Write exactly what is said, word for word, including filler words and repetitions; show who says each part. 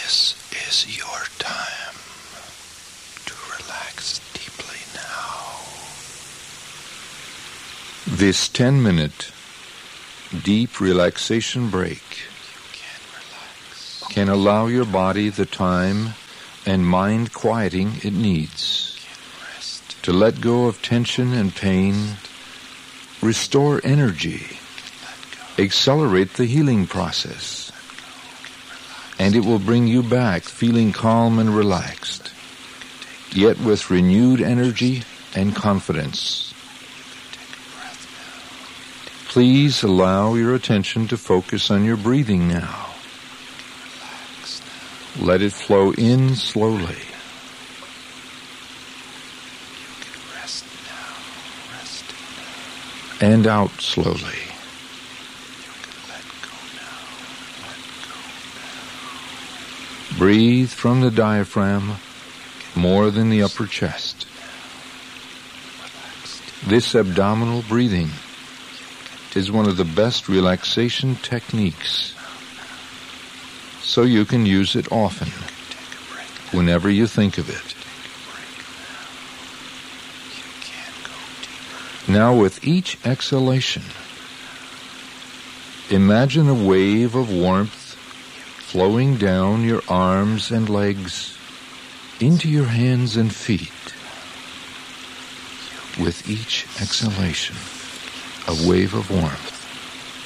Speaker 1: This is your time to relax deeply now.
Speaker 2: This ten-minute deep relaxation break can allow your body the time and mind quieting it needs to let go of tension and pain, restore energy, accelerate the healing process, and it will bring you back feeling calm and relaxed, yet with renewed energy and confidence. Please allow your attention to focus on your breathing now. Let it flow in slowly.
Speaker 1: Rest now, rest now.
Speaker 2: And out slowly.
Speaker 1: You can let go now, let go now.
Speaker 2: Breathe from the diaphragm more than the upper chest. This abdominal breathing is one of the best relaxation techniques, so you can use it often, whenever you think of it. Now with each exhalation, imagine a wave of warmth flowing down your arms and legs into your hands and feet. With each exhalation, a wave of warmth